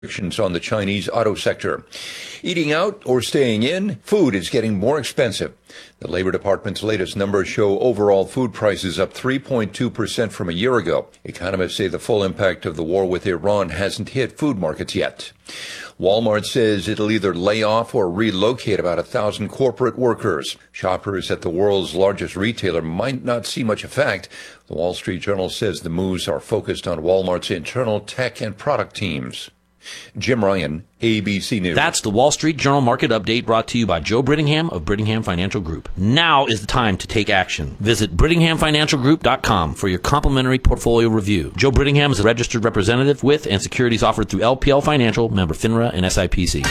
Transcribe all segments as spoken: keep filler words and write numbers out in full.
restrictions on the Chinese auto sector. Eating out or staying in, food is getting more expensive. The Labor Department's latest numbers show overall food prices up three point two percent from a year ago. Economists say the full impact of the war with Iran hasn't hit food markets yet. Walmart says it'll either lay off or relocate about a thousand corporate workers. Shoppers at the world's largest retailer might not see much effect. The Wall Street Journal says the moves are focused on Walmart's internal tech and product teams. Jim Ryan, A B C News. That's the Wall Street Journal Market Update brought to you by Joe Brittingham of Brittingham Financial Group. Now is the time to take action. Visit Brittingham Financial Group dot com for your complimentary portfolio review. Joe Brittingham is a registered representative with and securities offered through L P L Financial, member FINRA and S I P C.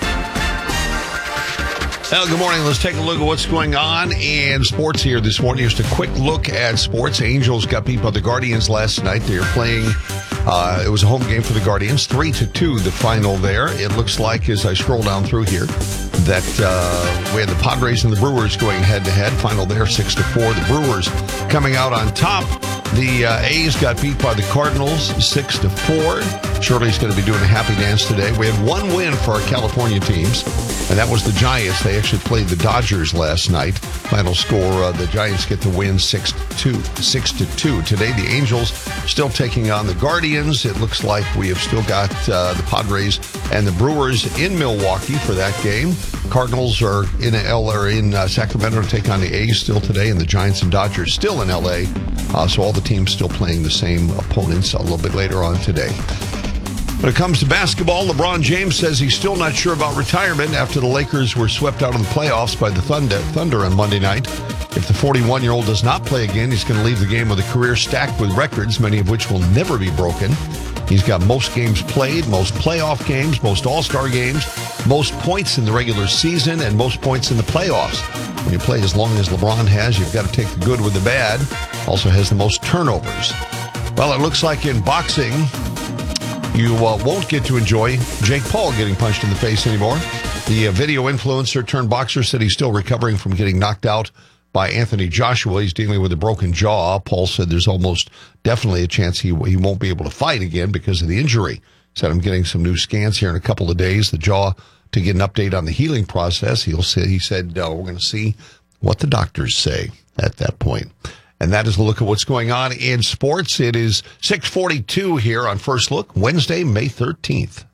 Well, good morning. Let's take a look at what's going on in sports here this morning. Just a quick look at sports. Angels got beat by the Guardians last night. They are playing, uh, it was a home game for the Guardians. Three to two, the final there. It looks like, as I scroll down through here, that uh, we had the Padres and the Brewers going head-to-head. Final there, six to four. The Brewers coming out on top. The uh, A's got beat by the Cardinals, six to four. Shirley's going to be doing a happy dance today. We had one win for our California teams, and that was the Giants. They actually played the Dodgers last night. Final score, uh, the Giants get the win six to two. six to two. Today, the Angels still taking on the Guardians. It looks like we have still got uh, the Padres and the Brewers in Milwaukee for that game. Cardinals are in L or in uh, Sacramento to take on the A's still today, and the Giants and Dodgers still in L A. Uh, so all the teams still playing the same opponents a little bit later on today. When it comes to basketball, LeBron James says he's still not sure about retirement after the Lakers were swept out of the playoffs by the Thunder, Thunder on Monday night. If the forty-one-year-old does not play again, he's going to leave the game with a career stacked with records, many of which will never be broken. He's got most games played, most playoff games, most all-star games, most points in the regular season, and most points in the playoffs. When you play as long as LeBron has, you've got to take the good with the bad. Also has the most turnovers. Well, it looks like in boxing, you uh, won't get to enjoy Jake Paul getting punched in the face anymore. The uh, video influencer turned boxer said he's still recovering from getting knocked out by Anthony Joshua. He's dealing with a broken jaw. Paul said there's almost definitely a chance he he won't be able to fight again because of the injury. Said I'm getting some new scans here in a couple of days. The jaw to get an update on the healing process. He'll say he said uh, we're going to see what the doctors say at that point. And that is a look at what's going on in sports. It is six forty-two here on First Look, Wednesday, May thirteenth.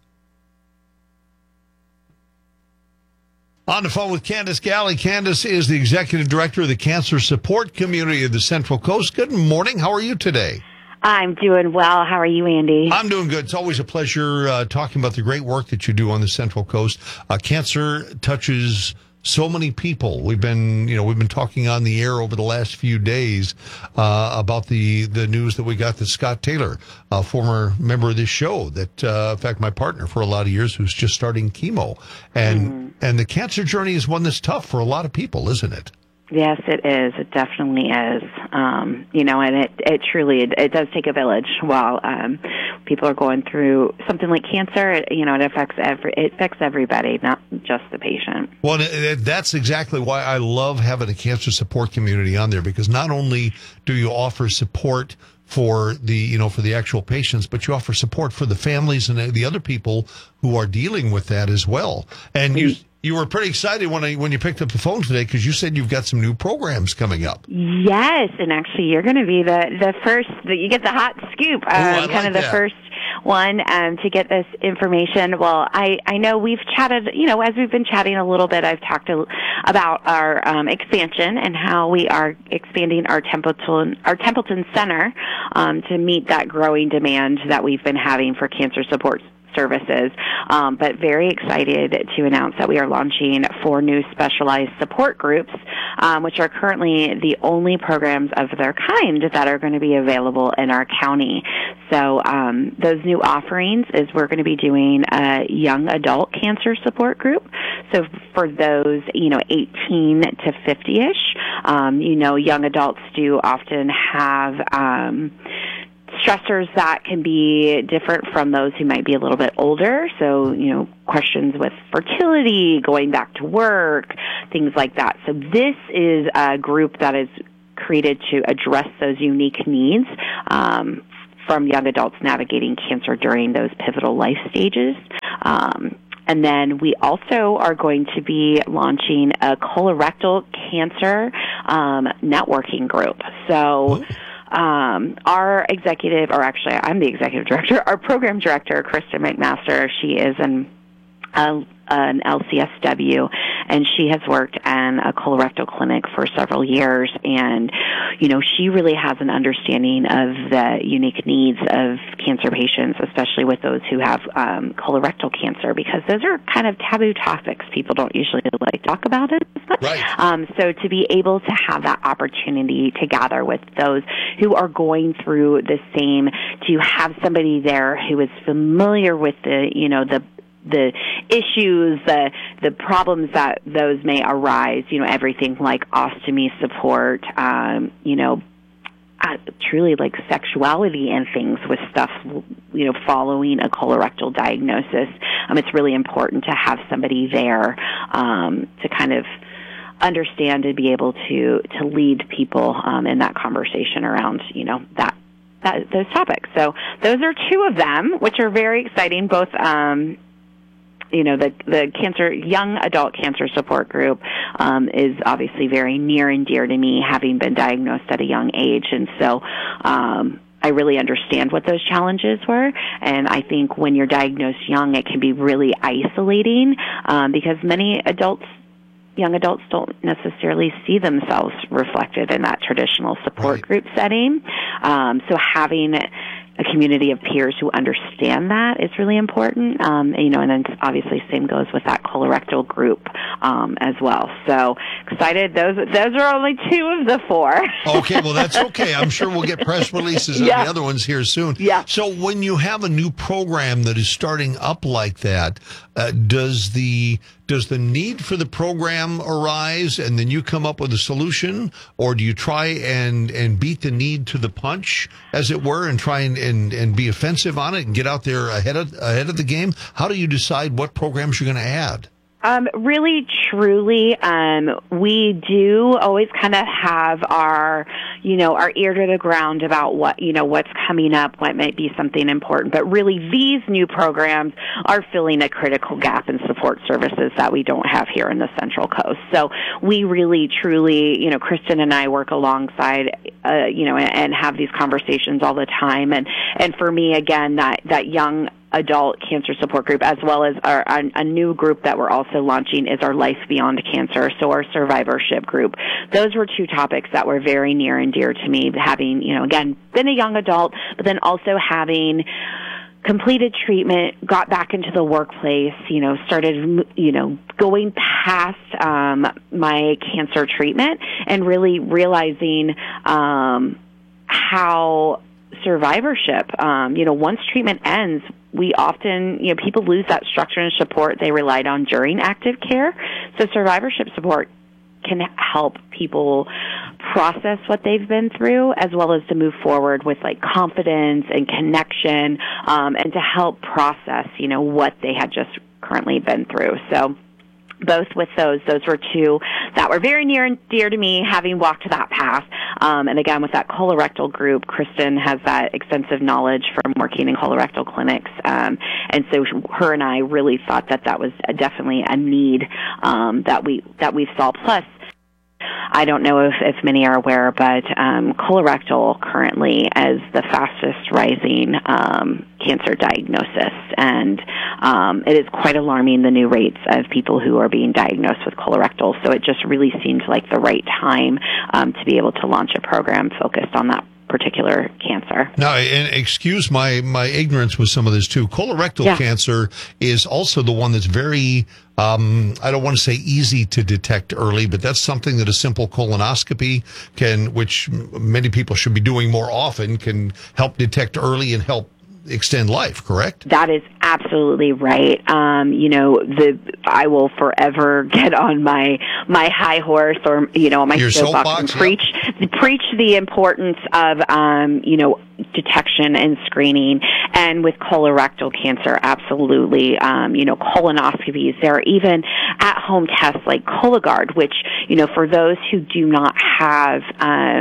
On the phone with Candace Galley. Candace is the executive director of the Cancer Support Community of the Central Coast. Good morning. How are you today? I'm doing well. How are you, Andy? I'm doing good. It's always a pleasure uh, talking about the great work that you do on the Central Coast. Uh, cancer touches so many people. We've been, you know, we've been talking on the air over the last few days uh, about the, the news that we got that Scott Taylor, a former member of this show, that uh, in fact my partner for a lot of years, who's just starting chemo, and mm-hmm. and the cancer journey is one that's tough for a lot of people, isn't it? Yes, it is. It definitely is. Um, you know, and it, it truly, it, it does take a village while um, people are going through something like cancer. It, you know, it affects every, it affects everybody, not just the patient. Well, that's exactly why I love having a cancer support community on there, because not only do you offer support for the, you know, for the actual patients, but you offer support for the families and the other people who are dealing with that as well. And you, you were pretty excited when I, when you picked up the phone today, because you said you've got some new programs coming up. Yes, and actually you're going to be the, the first, the, you get the hot scoop, um, Ooh, I like kind of the that. first one um, to get this information. Well, I, I know we've chatted, you know, as we've been chatting a little bit, I've talked a, about our um, expansion and how we are expanding our Templeton, our Templeton Center um, to meet that growing demand that we've been having for cancer support services, um, but very excited to announce that we are launching four new specialized support groups, um, which are currently the only programs of their kind that are going to be available in our county. So um, those new offerings is we're going to be doing a young adult cancer support group. So for those, you know, eighteen to fifty-ish, um, you know, young adults do often have um stressors that can be different from those who might be a little bit older. So, you know, questions with fertility, going back to work, things like that. So this is a group that is created to address those unique needs um, from young adults navigating cancer during those pivotal life stages. Um, And then we also are going to be launching a colorectal cancer um, networking group. So um, our executive, or actually I'm the executive director, our program director, Kristen McMaster, she is an uh, an L C S W, and she has worked in a colorectal clinic for several years, and, you know, she really has an understanding of the unique needs of cancer patients, especially with those who have um, colorectal cancer, because those are kind of taboo topics. People don't usually like to talk about it as much. Right. Um, so to be able to have that opportunity to gather with those who are going through the same, to have somebody there who is familiar with the, you know, the the issues, the the problems that those may arise, you know, everything like ostomy support, um, you know, uh, truly like sexuality and things with stuff, you know, following a colorectal diagnosis. Um, it's really important to have somebody there um, to kind of understand and be able to, to lead people um, in that conversation around, you know, that, that those topics. So those are two of them, which are very exciting, both um, you know, the the cancer, young adult cancer support group um, is obviously very near and dear to me, having been diagnosed at a young age. And so um, I really understand what those challenges were. And I think when you're diagnosed young, it can be really isolating um, because many adults, young adults don't necessarily see themselves reflected in that traditional support Right. group setting. Um, so having a community of peers who understand that is really important. Um, you know, and then obviously same goes with that colorectal group um, as well. So excited. Those those are only two of the four. Okay, well, that's okay. I'm sure we'll get press releases on Yeah. the other ones here soon. Yeah. So when you have a new program that is starting up like that, uh, does the does the need for the program arise and then you come up with a solution, or do you try and, and beat the need to the punch, as it were, and try and, and, and be offensive on it and get out there ahead of ahead of the game? How do you decide what programs you're going to add? Um, really, truly, um, we do always kind of have our, you know, our ear to the ground about what, you know, what's coming up, what might be something important. But really, these new programs are filling a critical gap in support services that we don't have here in the Central Coast. So we really, truly, you know, Kristen and I work alongside, uh, you know, and, and have these conversations all the time. And, and for me, again, that, that young adult cancer support group, as well as our, our, a new group that we're also launching is our Life Beyond Cancer, so our survivorship group. Those were two topics that were very near and dear to me, having, you know, again, been a young adult, but then also having completed treatment, got back into the workplace, you know, started, you know, going past um, my cancer treatment and really realizing um, how survivorship, um, you know, once treatment ends, we often, you know, people lose that structure and support they relied on during active care. So survivorship support can help people process what they've been through, as well as to move forward with like confidence and connection, um, and to help process, you know, what they had just currently been through. So both with those, those were two that were very near and dear to me, having walked that path. Um, and again, with that colorectal group, Kristen has that extensive knowledge from working in colorectal clinics. Um, and so her and I really thought that that was a, definitely a need um, that we that we saw. Plus, I don't know if, if many are aware, but um, colorectal currently is the fastest rising um, cancer diagnosis, and um, it is quite alarming, the new rates of people who are being diagnosed with colorectal. So it just really seemed like the right time um, to be able to launch a program focused on that particular cancer. Now, and excuse my, my ignorance with some of this too. Colorectal Yeah. cancer is also the one that's very, um, I don't want to say easy to detect early, but that's something that a simple colonoscopy can, which many people should be doing more often, can help detect early and help extend life, correct? That is absolutely right. Um, you know, the I will forever get on my my high horse, or you know, my Your soapbox, soapbox, and yep. preach preach the importance of um, you know, detection and screening. And with colorectal cancer, absolutely, um, you know, colonoscopies. There are even at-home tests like Cologuard, which, you know, for those who do not have um,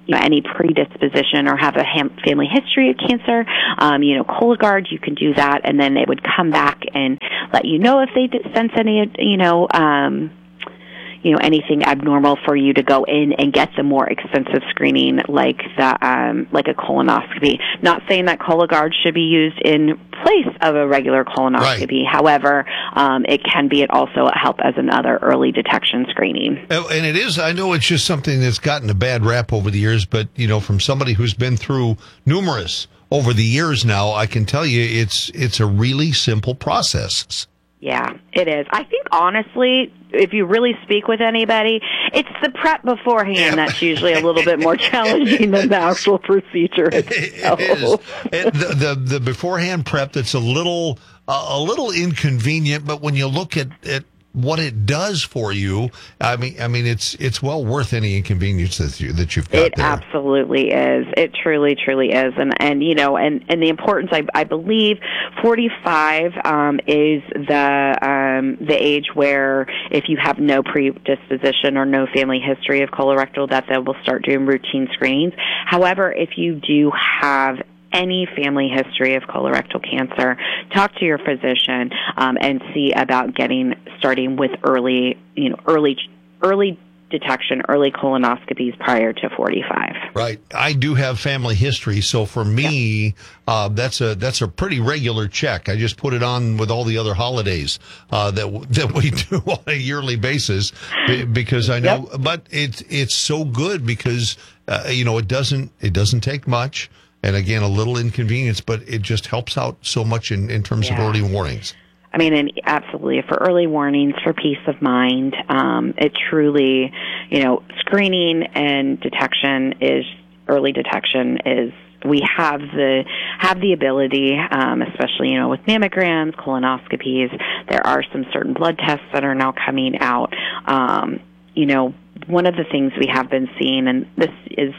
you know, any predisposition or have a ham- family history of cancer, um, you know, Cologuard, you can do that, and then it would come back and let you know if they did sense any, you know, um, you know, anything abnormal for you to go in and get the more expensive screening like the, um, like a colonoscopy. Not saying that Cologuard should be used in place of a regular colonoscopy. Right. However, um, it can be it also help as another early detection screening. And it is, I know it's just something that's gotten a bad rap over the years, but, you know, from somebody who's been through numerous over the years now, I can tell you it's, it's a really simple process. Yeah, it is. I think, honestly, if you really speak with anybody, it's the prep beforehand yeah. that's usually a little bit more challenging than the actual procedure itself. It is. And the, the, the beforehand prep that's a little uh, a little inconvenient, but when you look at, at what it does for you, I mean, I mean, it's it's well worth any inconvenience that you that you've got. It there. absolutely is. It truly, truly is. And and you know, and, and the importance, I, I believe, forty-five um, is the um, the age where if you have no predisposition or no family history of colorectal, that they will start doing routine screenings. However, if you do have any family history of colorectal cancer, talk to your physician um, and see about getting starting with early, you know, early, early detection, early colonoscopies prior to forty-five. Right. I do have family history, so for me, yep. uh, that's a that's a pretty regular check. I just put it on with all the other holidays uh, that that we do on a yearly basis because I know. Yep. But it's it's so good because uh, you know it doesn't it doesn't take much. And again, a little inconvenience, but it just helps out so much in, in terms yeah. of early warnings. I mean, and absolutely, for early warnings, for peace of mind, um, it truly, you know, screening and detection is, early detection is, we have the, have the ability, um, especially, you know, with mammograms, colonoscopies, there are some certain blood tests that are now coming out. Um, you know, one of the things we have been seeing, and this is,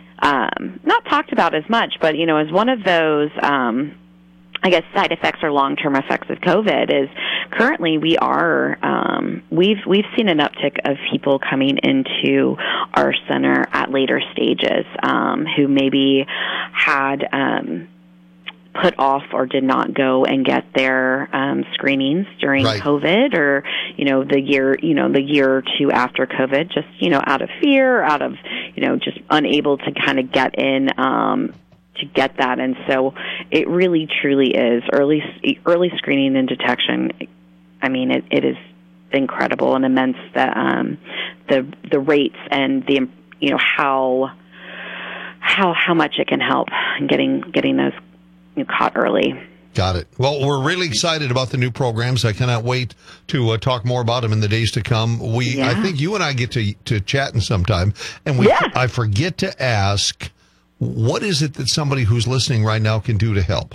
Um, not talked about as much, but, you know, as one of those, um, I guess, side effects or long-term effects of COVID is currently we are, um, we've, we've seen an uptick of people coming into our center at later stages, um, who maybe had, um, put off or did not go and get their um, screenings during right. COVID or, you know, the year, you know, the year or two after COVID, just, you know, out of fear, out of, you know, just unable to kind of get in um, to get that. And so it really, truly is early, early screening and detection. I mean, it, it is incredible and immense, the, um, the, the rates and the, you know, how, how, how much it can help in getting, getting those you caught early. Got it. Well, we're really excited about the new programs. I cannot wait to uh, talk more about them in the days to come. We, yeah. I think you and I get to to chatting sometime, and we. Yeah. I forget to ask, what is it that somebody who's listening right now can do to help?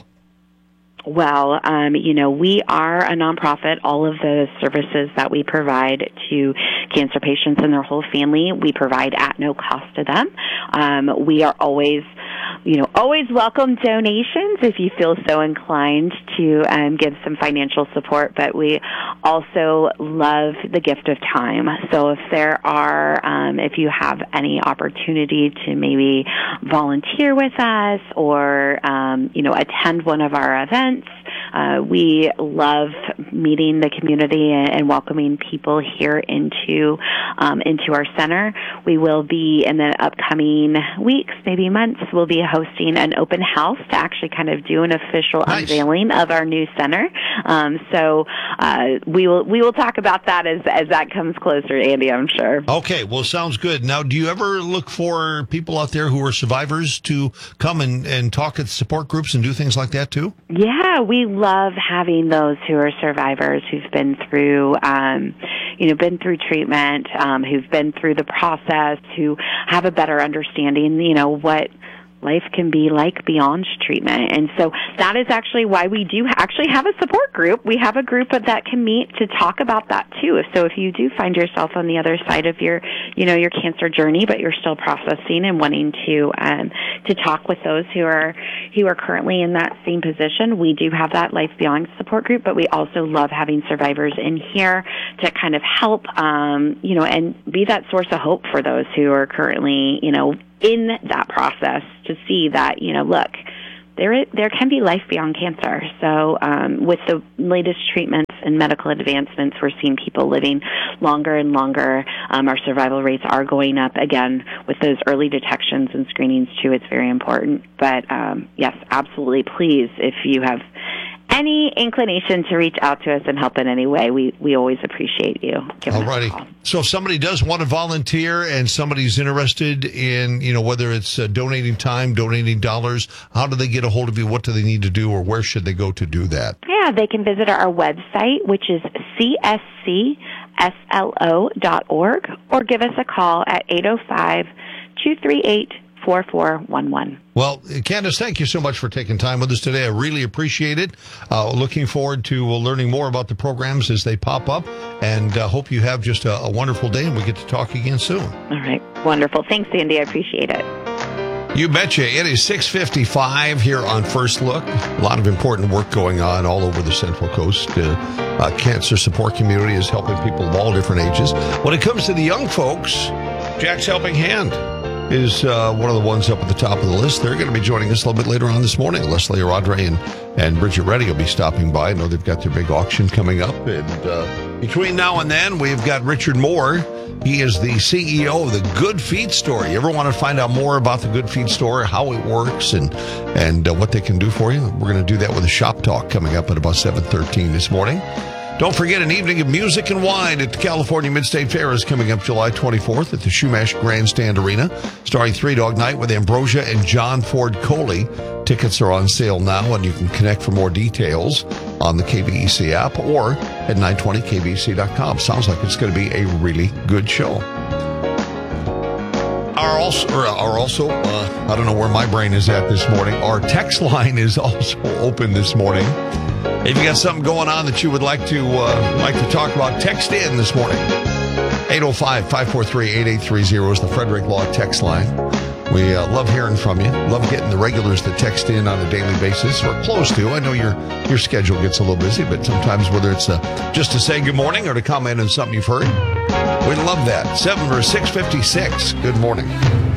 Well, um, you know, we are a nonprofit. All of the services that we provide to cancer patients and their whole family, we provide at no cost to them. Um, we are always, you know, always welcome donations if you feel so inclined to um, give some financial support, but we also love the gift of time. So if there are, um, if you have any opportunity to maybe volunteer with us or, um, you know, attend one of our events, Uh, we love meeting the community and, and welcoming people here into um, into our center. We will be, in the upcoming weeks, maybe months, we'll be hosting an open house to actually kind of do an official nice. unveiling of our new center. Um, so uh, we will we will talk about that as as that comes closer, Andy, I'm sure. Okay, well, sounds good. Now, do you ever look for people out there who are survivors to come and, and talk at support groups and do things like that too? Yeah, we love having those who are survivors who've been through, um, you know, been through treatment, um, who've been through the process, who have a better understanding, you know, what life can be like beyond treatment. And so that is actually why we do actually have a support group. We have a group that can meet to talk about that too. So if you do find yourself on the other side of your, you know, your cancer journey, but you're still processing and wanting to, um, to talk with those who are, who are currently in that same position, we do have that Life Beyond support group, but we also love having survivors in here to kind of help, um, you know, and be that source of hope for those who are currently, you know, in that process to see that, you know, look, there there can be life beyond cancer. So um, with the latest treatments and medical advancements, we're seeing people living longer and longer. Um, our survival rates are going up. Again, with those early detections and screenings, too, it's very important. But, um, yes, absolutely, please, if you have any inclination to reach out to us and help in any way, we, we always appreciate you giving us a call. So if somebody does want to volunteer and somebody's interested in, you know, whether it's uh, donating time, donating dollars, how do they get a hold of you? What do they need to do, or where should they go to do that? Yeah, they can visit our website, which is c s c s l o dot org, or give us a call at eight oh five, two three eight, four four one one. Well, Candace, thank you so much for taking time with us today. I really appreciate it. Uh, looking forward to uh, learning more about the programs as they pop up, and uh, hope you have just a, a wonderful day, and we get to talk again soon. All right. Wonderful. Thanks, Sandy. I appreciate it. You betcha. It is six fifty-five here on First Look. A lot of important work going on all over the Central Coast. Uh, uh, cancer support community is helping people of all different ages. When it comes to the young folks, Jack's Helping Hand is uh, one of the ones up at the top of the list. They're going to be joining us a little bit later on this morning. Leslie Aradre and, and Bridget Reddy will be stopping by. I know they've got their big auction coming up. And uh, between now and then, we've got Richard Moore. He is the C E O of the Good Feed Store. You ever want to find out more about the Good Feed Store, how it works, and and uh, what they can do for you? We're going to do that with a shop talk coming up at about seven thirteen this morning. Don't forget, an evening of music and wine at the California Mid-State Fair is coming up July twenty-fourth at the Shumash Grandstand Arena, starring Three Dog Night with Ambrosia and John Ford Coley. Tickets are on sale now, and you can connect for more details on the K B E C app or at nine twenty K B E C dot com. Sounds like it's going to be a really good show. Our also, or our also uh, I don't know where my brain is at this morning. Our text line is also open this morning. If you got something going on that you would like to uh, like to talk about, text in this morning. eight oh five, five four three, eight eight three zero is the Frederick Law text line. We uh, love hearing from you. Love getting the regulars that text in on a daily basis, or close to. I know your your schedule gets a little busy, but sometimes whether it's uh, just to say good morning or to comment on something you've heard, we love that. seven or six fifty-six. Good morning.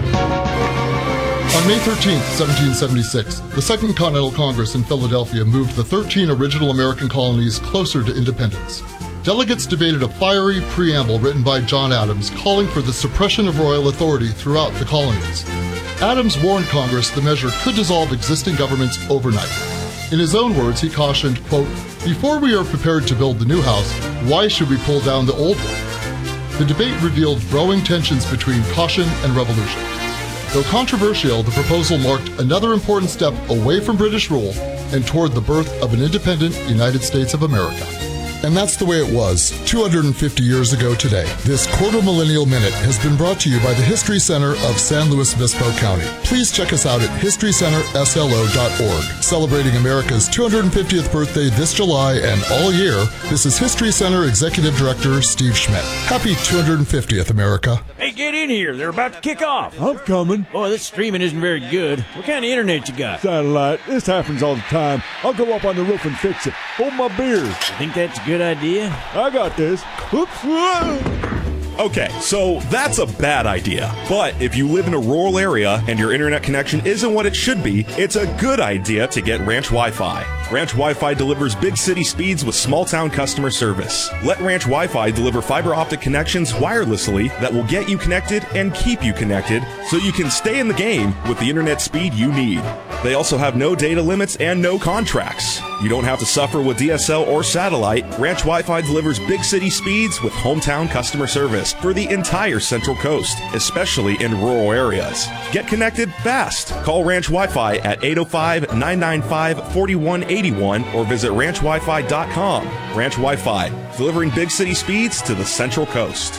On May thirteenth, seventeen seventy-six, the Second Continental Congress in Philadelphia moved the thirteen original American colonies closer to independence. Delegates debated a fiery preamble written by John Adams calling for the suppression of royal authority throughout the colonies. Adams warned Congress the measure could dissolve existing governments overnight. In his own words, he cautioned, quote, "Before we are prepared to build the new house, why should we pull down the old one?" The debate revealed growing tensions between caution and revolution. Though controversial, the proposal marked another important step away from British rule and toward the birth of an independent United States of America. And that's the way it was two hundred fifty years ago today. This Quarter Millennial Minute has been brought to you by the History Center of San Luis Obispo County. Please check us out at history center s l o dot org. Celebrating America's two hundred fiftieth birthday this July and all year, this is History Center Executive Director Steve Schmidt. Happy two hundred fiftieth, America. Hey, get in here. They're about to kick off. I'm coming. Boy, this streaming isn't very good. What kind of internet you got? Satellite. This happens all the time. I'll go up on the roof and fix it. Hold my beer. Think that's a good idea? I got this. Oops. Okay, so that's a bad idea. But if you live in a rural area and your internet connection isn't what it should be, it's a good idea to get Ranch Wi-Fi. Ranch Wi-Fi delivers big city speeds with small town customer service. Let Ranch Wi-Fi deliver fiber optic connections wirelessly that will get you connected and keep you connected so you can stay in the game with the internet speed you need. They also have no data limits and no contracts. You don't have to suffer with D S L or satellite. Ranch Wi-Fi delivers big city speeds with hometown customer service for the entire Central Coast, especially in rural areas. Get connected fast. Call Ranch Wi-Fi at eight oh five, nine nine five, four one eight one or visit ranch wi fi dot com. Ranch Wi-Fi, delivering big city speeds to the Central Coast.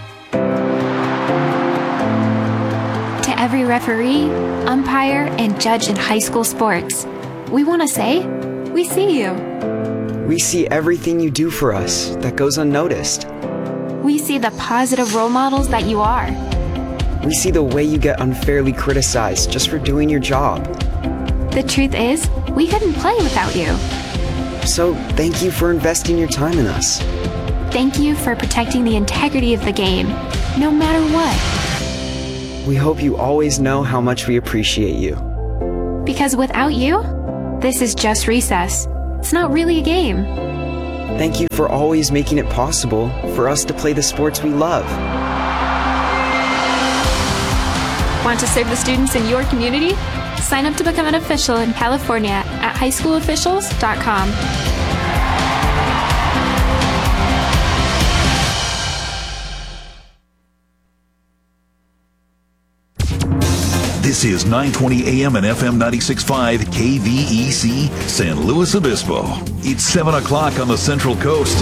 To every referee, umpire, and judge in high school sports, we want to say, we see you. We see everything you do for us that goes unnoticed. We see the positive role models that you are. We see the way you get unfairly criticized just for doing your job. The truth is, we couldn't play without you. So thank you for investing your time in us. Thank you for protecting the integrity of the game, no matter what. we hope you always know how much we appreciate you. Because without you, this is just recess. It's not really a game. Thank you for always making it possible for us to play the sports we love. Want to serve the students in your community? Sign up to become an official in California at high school officials dot com. This is nine twenty A M and F M ninety-six point five K V E C, San Luis Obispo. It's seven o'clock on the Central Coast.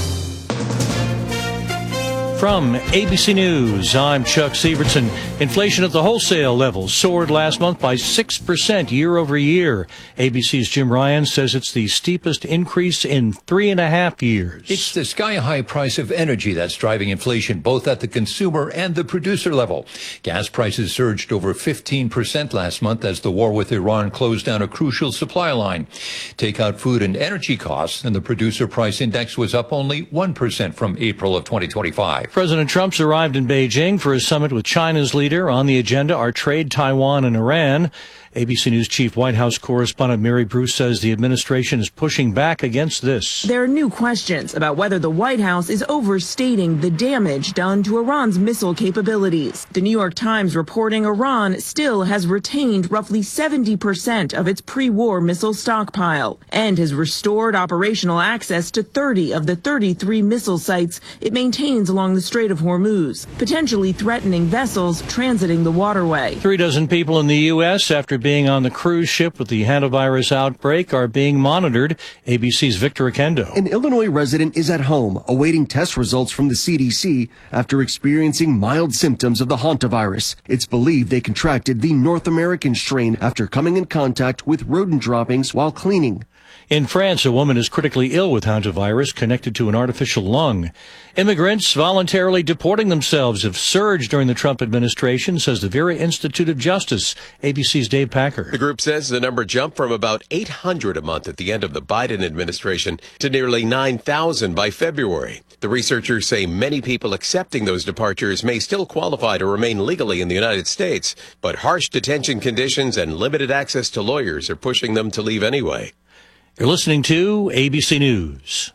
From A B C News, I'm Chuck Sievertson. Inflation at the wholesale level soared last month by six percent year over year. A B C's Jim Ryan says it's the steepest increase in three and a half years. It's the sky-high price of energy that's driving inflation both at the consumer and the producer level. Gas prices surged over fifteen percent last month as the war with Iran closed down a crucial supply line. Take out food and energy costs, and the producer price index was up only one percent from April of twenty twenty-five. President Trump's arrived in Beijing for a summit with China's leader. On the agenda are trade, Taiwan, and Iran. A B C News chief White House correspondent Mary Bruce says the administration is pushing back against this. There are new questions about whether the White House is overstating the damage done to Iran's missile capabilities. The New York Times reporting Iran still has retained roughly seventy percent of its pre-war missile stockpile and has restored operational access to thirty of the thirty-three missile sites it maintains along the Strait of Hormuz, potentially threatening vessels transiting the waterway. Three dozen people in the U S after being on the cruise ship with the hantavirus outbreak are being monitored. A B C's Victor Akendo. An Illinois resident is at home awaiting test results from the C D C after experiencing mild symptoms of the hantavirus. It's believed they contracted the North American strain after coming in contact with rodent droppings while cleaning. In France, a woman is critically ill with hantavirus connected to an artificial lung. Immigrants voluntarily deporting themselves have surged during the Trump administration, says the Vera Institute of Justice. A B C's Dave Packer. The group says the number jumped from about eight hundred a month at the end of the Biden administration to nearly nine thousand by February. The researchers say many people accepting those departures may still qualify to remain legally in the United States, but harsh detention conditions and limited access to lawyers are pushing them to leave anyway. You're listening to A B C News.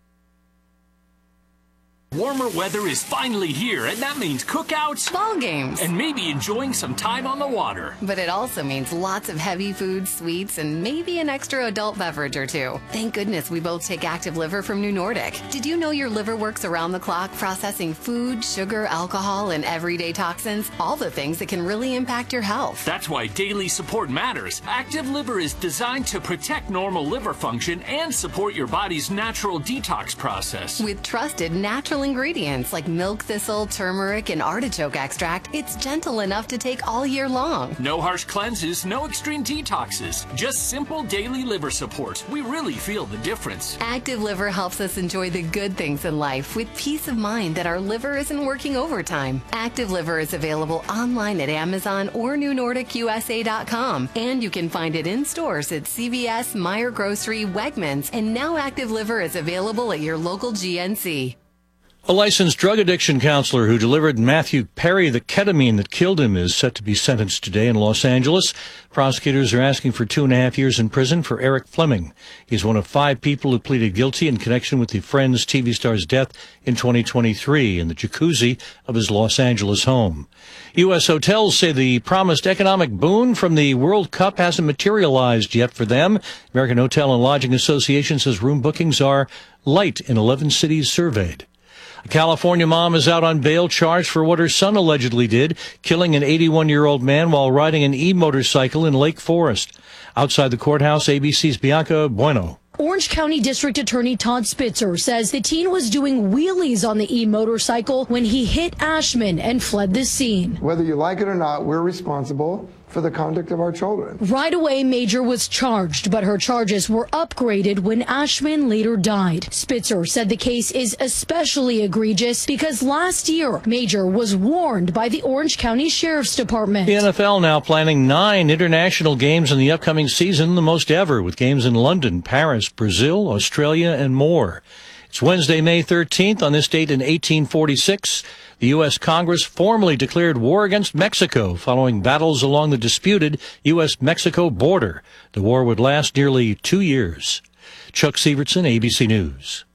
Warmer weather is finally here, and that means cookouts, ball games, and maybe enjoying some time on the water. But it also means lots of heavy food, sweets, and maybe an extra adult beverage or two. Thank goodness we both take Active Liver from New Nordic. Did you know your liver works around the clock processing food, sugar, alcohol, and everyday toxins? All the things that can really impact your health. That's why daily support matters. Active Liver is designed to protect normal liver function and support your body's natural detox process. With trusted natural ingredients like milk thistle, turmeric, and artichoke extract, it's gentle enough to take all year long. No harsh cleanses, no extreme detoxes, just simple daily liver support. We really feel the difference. Active Liver helps us enjoy the good things in life with peace of mind that our liver isn't working overtime. Active Liver is available online at Amazon or New Nordic U S A dot com, and you can find it in stores at C V S, Meijer Grocery, Wegmans, and now Active Liver is available at your local G N C. A licensed drug addiction counselor who delivered Matthew Perry the ketamine that killed him is set to be sentenced today in Los Angeles. Prosecutors are asking for two and a half years in prison for Eric Fleming. He's one of five people who pleaded guilty in connection with the Friends T V star's death in twenty twenty-three in the jacuzzi of his Los Angeles home. U S hotels say the promised economic boon from the World Cup hasn't materialized yet for them. American Hotel and Lodging Association says room bookings are light in eleven cities surveyed. A California mom is out on bail charged for what her son allegedly did, killing an eighty-one-year-old man while riding an e-motorcycle in Lake Forest. Outside the courthouse, A B C's Bianca Bueno. Orange County District Attorney Todd Spitzer says the teen was doing wheelies on the e-motorcycle when he hit Ashman and fled the scene. Whether you like it or not, we're responsible for the conduct of our children. Right away, Major was charged, but her charges were upgraded when Ashman later died. Spitzer said the case is especially egregious because last year, Major was warned by the Orange County Sheriff's Department. The N F L now planning nine international games in the upcoming season, the most ever, with games in London, Paris, Brazil, Australia, and more. It's Wednesday, May thirteenth. On this date in eighteen forty-six, the U S Congress formally declared war against Mexico following battles along the disputed U S Mexico border. The war would last nearly two years. Chuck Severson, A B C News.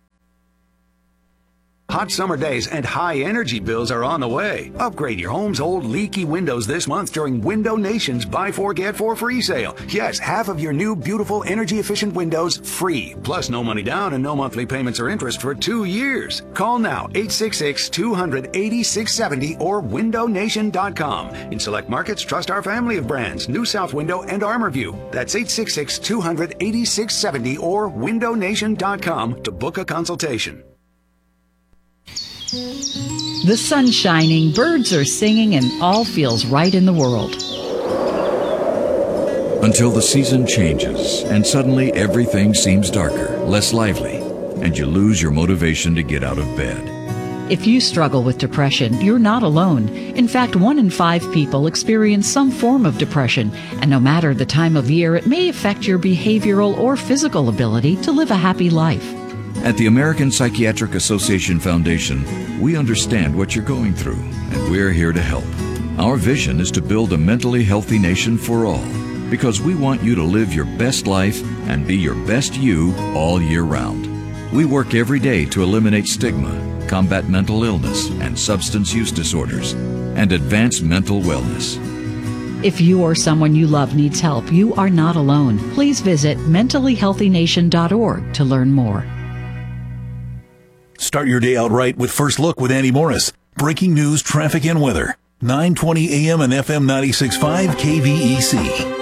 Hot summer days and high energy bills are on the way. Upgrade your home's old leaky windows this month during Window Nation's Buy Four Get Four free sale. Yes, half of your new beautiful energy efficient windows free. Plus no money down and no monthly payments or interest for two years. Call now eight six six, two hundred, eighty-six seventy or window nation dot com. In select markets, trust our family of brands, New South Window and ArmorView. That's eight six six, two hundred, eighty-six seventy or window nation dot com to book a consultation. The sun's shining, birds are singing, and all feels right in the world. Until the season changes, and suddenly everything seems darker, less lively, and you lose your motivation to get out of bed. If you struggle with depression, you're not alone. In fact, one in five people experience some form of depression, and no matter the time of year, it may affect your behavioral or physical ability to live a happy life. At the American Psychiatric Association Foundation, we understand what you're going through, and we're here to help. Our vision is to build a mentally healthy nation for all, because we want you to live your best life and be your best you all year round. We work every day to eliminate stigma, combat mental illness and substance use disorders, and advance mental wellness. If you or someone you love needs help, you are not alone. Please visit mentally healthy nation dot org to learn more. Start your day out right with First Look with Andy Morris. Breaking news, traffic, and weather. nine twenty a.m. and F M ninety-six point five K V E C.